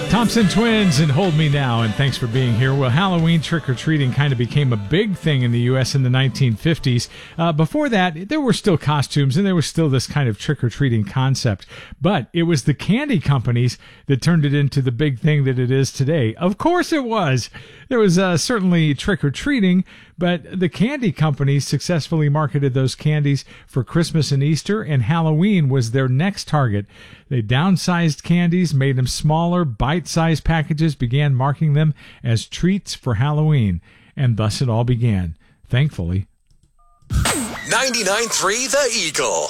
Thompson Twins and Hold Me Now, and thanks for being here. Well, Halloween trick-or-treating kind of became a big thing in the U.S. in the 1950s. Before that, there were still costumes, and there was still this kind of trick-or-treating concept. But it was the candy companies that turned it into the big thing that it is today. Of course it was. There was certainly trick-or-treating, but the candy companies successfully marketed those candies for Christmas and Easter, and Halloween was their next target. They downsized candies, made them smaller, bite-sized packages, began marking them as treats for Halloween, and thus it all began. Thankfully. 99.3 The Eagle.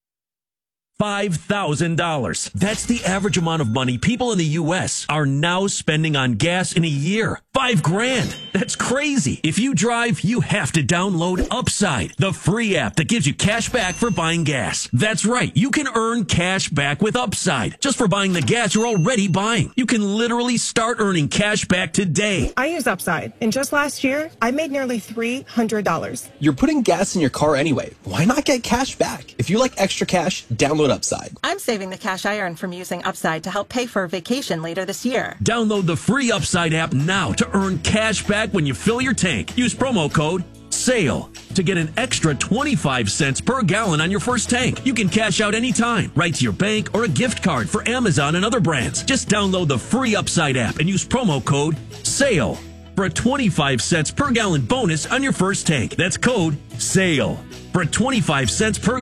$5,000. That's the average amount of money people in the U.S. are now spending on gas in a year. $5,000. That's crazy. If you drive, you have to download Upside, the free app that gives you cash back for buying gas. That's right. You can earn cash back with Upside just for buying the gas you're already buying. You can literally start earning cash back today. I use Upside, and just last year, I made nearly $300. You're putting gas in your car anyway. Why not get cash back? If you like extra cash, download Upside. I'm saving the cash I earn from using Upside to help pay for a vacation later this year. Download the free Upside app now to earn cash back when you fill your tank. Use promo code SALE to get an extra 25 cents per gallon on your first tank. You can cash out anytime, right to your bank or a gift card for Amazon and other brands. Just download the free Upside app and use promo code SALE for a 25 cents per gallon bonus on your first tank. That's code SALE for a 25 cents per